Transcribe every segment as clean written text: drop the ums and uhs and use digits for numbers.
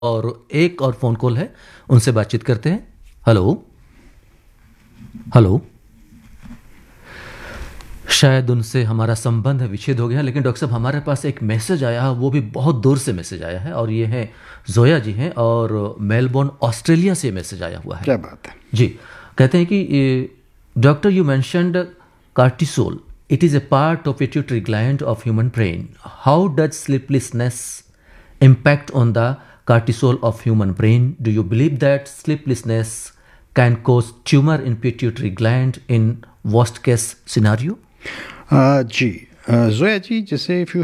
और एक और फ़ोन कॉल है, उनसे बातचीत करते हैं। हेलो। हेलो। शायद उनसे हमारा संबंध विच्छेद हो गया, लेकिन डॉक्टर साहब हमारे पास एक मैसेज आया है, वो भी बहुत दूर से मैसेज आया है, और ये है जोया जी हैं, और मेलबोर्न ऑस्ट्रेलिया से मैसेज आया हुआ है। क्या बात है जी। कहते हैं कि doctor, you mentioned cortisol, it is a part of pituitary gland of human brain. How does sleeplessness impact on the cortisol of human brain? Do you believe that sleeplessness can cause tumor in pituitary gland in worst case scenario? जी जोया जी, जैसे if you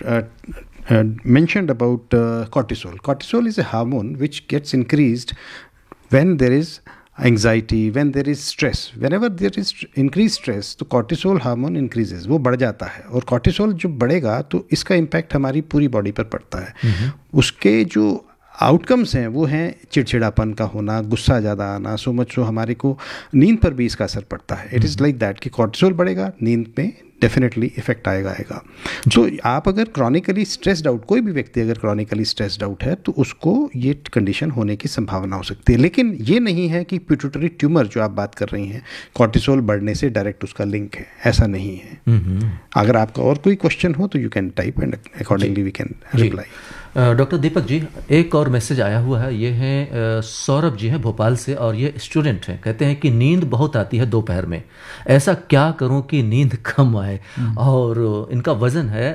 have mentioned about cortisol. Cortisol is a hormone which gets increased when there is anxiety, when there is stress. Whenever there is increased stress, तो cortisol hormone increases, वो बढ़ जाता है। और cortisol जब बढ़ेगा तो इसका इम्पैक्ट हमारी पूरी बॉडी पर पड़ता है। उसके जो आउटकम्स हैं वो हैं चिड़चिड़ापन का होना, गुस्सा ज़्यादा आना, सो मच सो हमारे को नींद पर भी इसका असर पड़ता है। इट इज़ लाइक दैट कि कॉर्टिसोल बढ़ेगा, नींद में डेफिनेटली इफेक्ट आएगा। तो आप अगर क्रॉनिकली स्ट्रेस्ड आउट, कोई भी व्यक्ति अगर क्रॉनिकली स्ट्रेस्ड आउट है तो उसको ये कंडीशन होने की संभावना हो सकती है। लेकिन ये नहीं है कि पिट्यूटरी ट्यूमर जो आप बात कर रही हैं कॉर्टिसोल बढ़ने से डायरेक्ट उसका लिंक है, ऐसा नहीं है। अगर आपका और कोई क्वेश्चन हो तो you can type and accordingly we can reply. Doctor Deepak ji, एक और मैसेज आया हुआ है, ये है सौरभ जी हैं भोपाल से, और ये स्टूडेंट हैं। कहते हैं कि नींद बहुत आती है दोपहर में, ऐसा क्या करूं कि नींद कम आए। और इनका वज़न है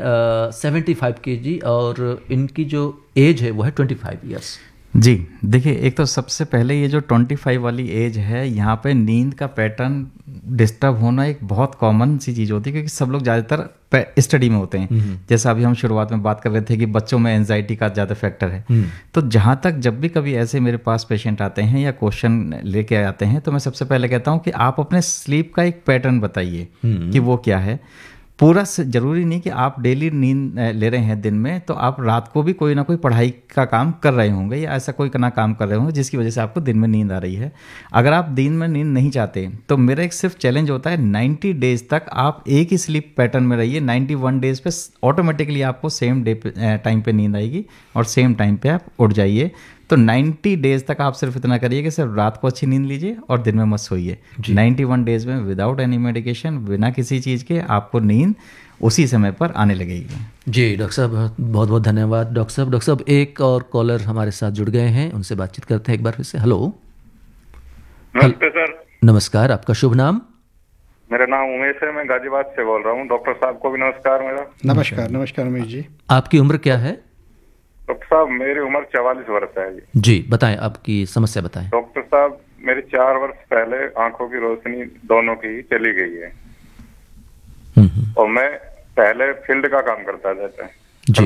75 kg, और इनकी जो एज है वो है 25 ईयर्स। जी देखिए, एक तो सबसे पहले ये जो 25 वाली एज है, यहाँ पे नींद का पैटर्न डिस्टर्ब होना एक बहुत कॉमन सी चीज़ होती है, क्योंकि सब लोग ज़्यादातर स्टडी में होते हैं। जैसा अभी हम शुरुआत में बात कर रहे थे कि बच्चों में एंजाइटी का ज़्यादा फैक्टर है। तो जहाँ तक जब भी कभी ऐसे मेरे पास पेशेंट आते हैं या क्वेश्चन लेके आते हैं, तो मैं सबसे पहले कहता हूँ कि आप अपने स्लीप का एक पैटर्न बताइए कि वो क्या है। पूरा जरूरी नहीं कि आप डेली नींद ले रहे हैं दिन में, तो आप रात को भी कोई ना कोई पढ़ाई का काम कर रहे होंगे या ऐसा कोई ना काम कर रहे होंगे जिसकी वजह से आपको दिन में नींद आ रही है। अगर आप दिन में नींद नहीं चाहते तो मेरा एक सिर्फ चैलेंज होता है, 90 डेज तक आप एक ही स्लीप पैटर्न में रहिए। 91 डेज पे ऑटोमेटिकली आपको सेम डे टाइम पे नींद आएगी और सेम टाइम पे आप उठ जाइए। तो 90 डेज तक आप सिर्फ इतना करिए कि सिर्फ रात को अच्छी नींद लीजिए और दिन में मत सोइए। 91 डेज में विदाउट एनी मेडिकेशन, बिना किसी चीज़ के आपको नींद उसी समय पर आने लगेगी। जी डॉक्टर साहब, बहुत बहुत धन्यवाद। डॉक्टर साहब एक और कॉलर हमारे साथ जुड़ गए हैं, उनसे बातचीत करते हैं एक बार फिर से। हेलो। नमस्ते सर। नमस्कार, आपका शुभ नाम? मेरा नाम उमेश है, मैं गाजियाबाद से बोल रहा हूँ। डॉक्टर साहब को भी नमस्कार मेरा। नमस्कार। नमस्कार उमेश जी। आपकी उम्र क्या है? डॉक्टर साहब मेरी उम्र 44 वर्ष है जी। जी बताएं, आपकी समस्या बताएं। डॉक्टर साहब मेरी 4 वर्ष पहले आंखों की रोशनी दोनों की ही चली गई है, और मैं पहले फील्ड का काम करता था जी।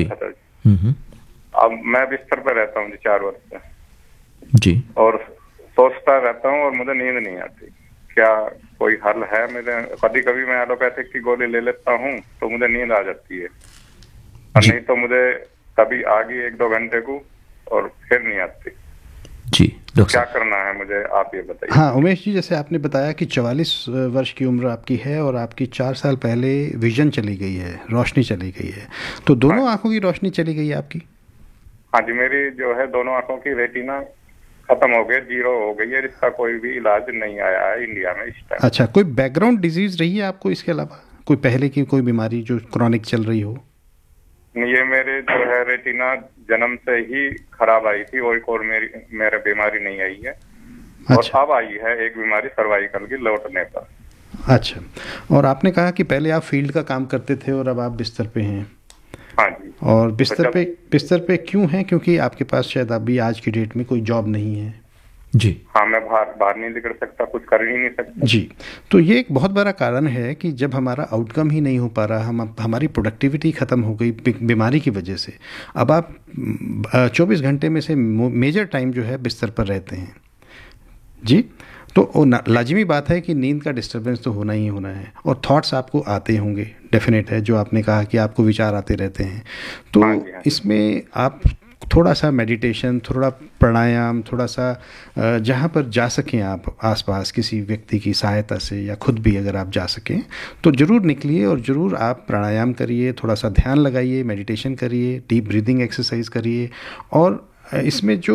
अब मैं बिस्तर पर रहता हूँ जी 4 वर्ष से जी, और सोचता रहता हूँ और मुझे नींद नहीं आती। क्या कोई हल है? मेरे कभी कभी मैं एलोपैथिक की गोली ले लेता हूँ तो मुझे नींद आ जाती है, और नहीं तो मुझे कभी आ गई 1-2 घंटे को और फिर नहीं आती। जी डॉक्टर, क्या करना है मुझे, आप ये बताइए। हाँ उमेश जी, जैसे आपने बताया कि 44 वर्ष की उम्र आपकी है और आपकी 4 साल पहले विजन चली गई है, रोशनी चली गई है, तो दोनों आंखों की रोशनी चली गई है आपकी? हाँ जी, मेरी जो है दोनों आंखों की रेटिना खत्म हो गई, 0 हो गई है, इसका कोई भी इलाज नहीं आया है इंडिया में इस टाइम। अच्छा, कोई बैकग्राउंड डिजीज रही है आपको इसके अलावा, कोई पहले की कोई बीमारी जो क्रॉनिक चल रही हो? ये मेरे जो है रेटिना जन्म से ही खराब आई थी, और मेरे बीमारी नहीं आई है। अच्छा। और अब आई है एक बीमारी सर्वाइकल की लौटने पर। अच्छा, और आपने कहा कि पहले आप फील्ड का काम करते थे और अब आप बिस्तर पे हैं। हाँ जी। और बिस्तर पे क्यों हैं? क्योंकि आपके पास शायद अभी आज की डेट में कोई जॉब नहीं है। जी हाँ, मैं बाहर नहीं निकल सकता, कुछ कर ही नहीं सकता जी। तो ये एक बहुत बड़ा कारण है कि जब हमारा आउटकम ही नहीं हो पा रहा, हमारी प्रोडक्टिविटी ख़त्म हो गई बीमारी की वजह से। अब आप 24 घंटे में से मेजर टाइम जो है बिस्तर पर रहते हैं जी, तो लाजिमी बात है कि नींद का डिस्टर्बेंस तो होना ही होना है, और थॉट्स आपको आते होंगे, डेफिनेट है, जो आपने कहा कि आपको विचार आते रहते हैं। तो हाँ जी, हाँ। इसमें आप थोड़ा सा मेडिटेशन, थोड़ा प्राणायाम, थोड़ा सा जहाँ पर जा सकें आप आसपास किसी व्यक्ति की सहायता से, या खुद भी अगर आप जा सकें तो ज़रूर निकलिए और ज़रूर आप प्राणायाम करिए, थोड़ा सा ध्यान लगाइए, मेडिटेशन करिए, डीप ब्रीदिंग एक्सरसाइज करिए, और इसमें जो